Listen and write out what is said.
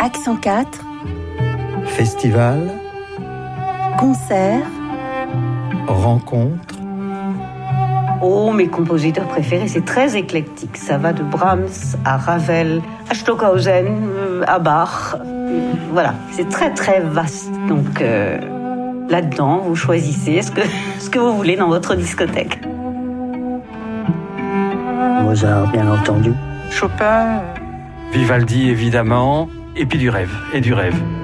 Accent 4, Festival, concert, rencontre. Oh, mes compositeurs préférés, c'est très éclectique. Ça va de Brahms à Ravel, à Stockhausen, à Bach. Voilà, c'est très très vaste. Donc là-dedans, vous choisissez ce que vous voulez dans votre discothèque. Mozart, bien entendu. Chopin. Vivaldi, évidemment. Et puis du rêve, et du rêve.